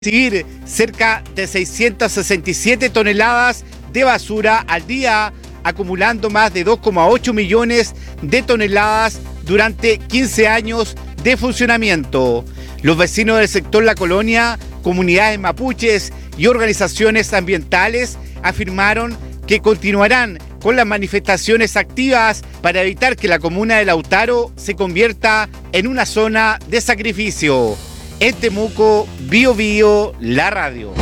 recibir cerca de 667 toneladas de basura al día, acumulando más de 2,8 millones de toneladas durante 15 años de funcionamiento. Los vecinos del sector La Colonia, comunidades mapuches y organizaciones ambientales afirmaron que continuarán con las manifestaciones activas para evitar que la comuna de Lautaro se convierta en una zona de sacrificio. En Temuco, Bio Bio, la radio.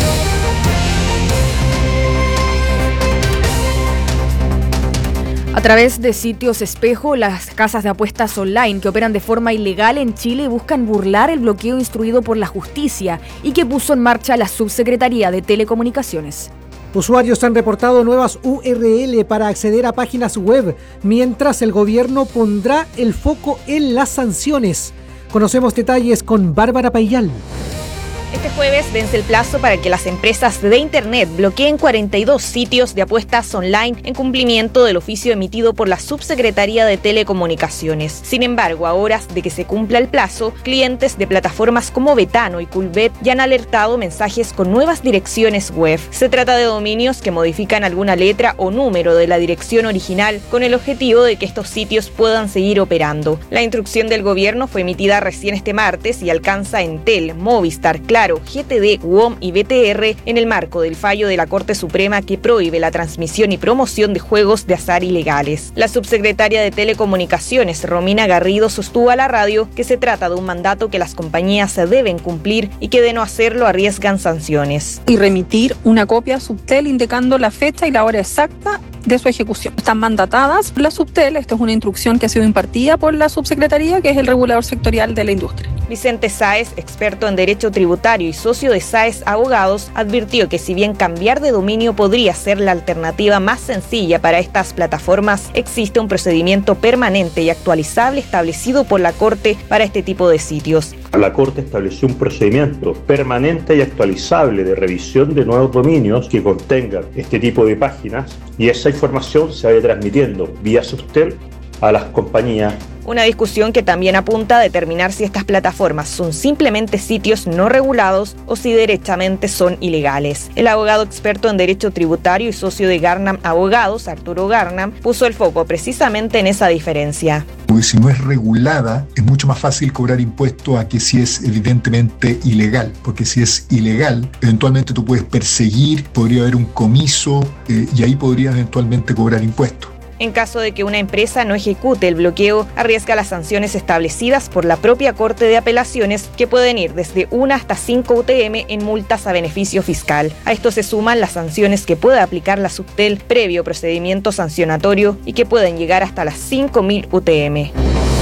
A través de sitios espejo, las casas de apuestas online que operan de forma ilegal en Chile buscan burlar el bloqueo instruido por la justicia y que puso en marcha la Subsecretaría de Telecomunicaciones. Usuarios han reportado nuevas URL para acceder a páginas web, mientras el gobierno pondrá el foco en las sanciones. Conocemos detalles con Bárbara Payal. Este jueves vence el plazo para que las empresas de Internet bloqueen 42 sitios de apuestas online en cumplimiento del oficio emitido por la Subsecretaría de Telecomunicaciones. Sin embargo, a horas de que se cumpla el plazo, clientes de plataformas como Betano y Culbet ya han alertado mensajes con nuevas direcciones web. Se trata de dominios que modifican alguna letra o número de la dirección original con el objetivo de que estos sitios puedan seguir operando. La instrucción del gobierno fue emitida recién este martes y alcanza a Entel, Movistar, Claro, GTD, WOM y BTR en el marco del fallo de la Corte Suprema que prohíbe la transmisión y promoción de juegos de azar ilegales. La subsecretaria de Telecomunicaciones, Romina Garrido, sostuvo a la radio que se trata de un mandato que las compañías deben cumplir y que de no hacerlo arriesgan sanciones. Y remitir una copia a Subtel indicando la fecha y la hora exacta de su ejecución. Están mandatadas por la Subtel. Esta es una instrucción que ha sido impartida por la subsecretaría, que es el regulador sectorial de la industria. Vicente Sáez, experto en derecho tributario y socio de Sáez Abogados, advirtió que si bien cambiar de dominio podría ser la alternativa más sencilla para estas plataformas, existe un procedimiento permanente y actualizable establecido por la Corte para este tipo de sitios. La Corte estableció un procedimiento permanente y actualizable de revisión de nuevos dominios que contengan este tipo de páginas, y esa información se vaya transmitiendo vía Subtel a las compañías. Una discusión que también apunta a determinar si estas plataformas son simplemente sitios no regulados o si derechamente son ilegales. El abogado experto en derecho tributario y socio de Garnam Abogados, Arturo Garnam, puso el foco precisamente en esa diferencia. Porque si no es regulada, es mucho más fácil cobrar impuestos a que si es evidentemente ilegal. Porque si es ilegal, eventualmente tú puedes perseguir, podría haber un comiso y ahí podrías eventualmente cobrar impuestos. En caso de que una empresa no ejecute el bloqueo, arriesga las sanciones establecidas por la propia Corte de Apelaciones, que pueden ir desde 1 hasta 5 UTM en multas a beneficio fiscal. A esto se suman las sanciones que puede aplicar la Subtel previo procedimiento sancionatorio y que pueden llegar hasta las 5.000 UTM.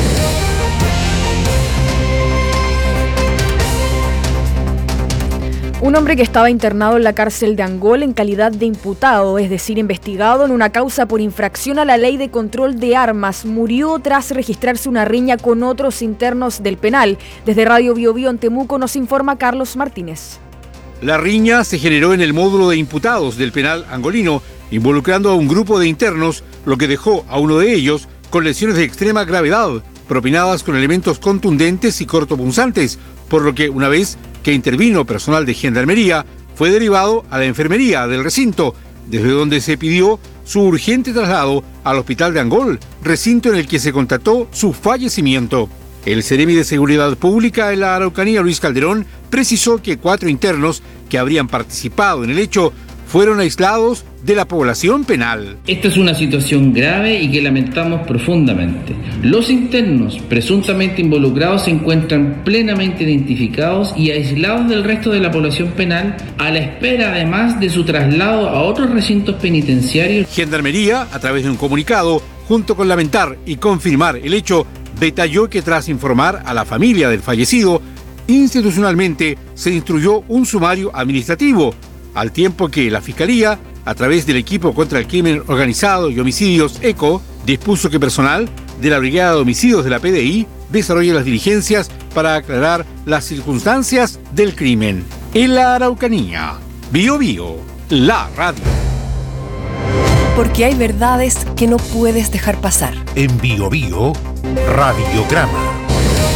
Un hombre que estaba internado en la cárcel de Angol en calidad de imputado, es decir, investigado en una causa por infracción a la ley de control de armas, murió tras registrarse una riña con otros internos del penal. Desde Radio Bio Bio en Temuco nos informa Carlos Martínez. La riña se generó en el módulo de imputados del penal angolino, involucrando a un grupo de internos, lo que dejó a uno de ellos con lesiones de extrema gravedad, propinadas con elementos contundentes y cortopunzantes, por lo que una vez que intervino personal de Gendarmería, fue derivado a la enfermería del recinto, desde donde se pidió su urgente traslado al hospital de Angol, recinto en el que se constató su fallecimiento. El Seremi de Seguridad Pública en la Araucanía, Luis Calderón, precisó que 4 internos que habrían participado en el hecho fueron aislados de la población penal. Esta es una situación grave y que lamentamos profundamente. Los internos presuntamente involucrados se encuentran plenamente identificados y aislados del resto de la población penal, a la espera además de su traslado a otros recintos penitenciarios. Gendarmería, a través de un comunicado, junto con lamentar y confirmar el hecho, detalló que tras informar a la familia del fallecido, institucionalmente se instruyó un sumario administrativo, al tiempo que la Fiscalía, a través del Equipo contra el Crimen Organizado y Homicidios ECO, dispuso que personal de la Brigada de Homicidios de la PDI desarrolle las diligencias para aclarar las circunstancias del crimen. En la Araucanía, Bio Bio, la radio. Porque hay verdades que no puedes dejar pasar. En Bio Bio, Radiograma.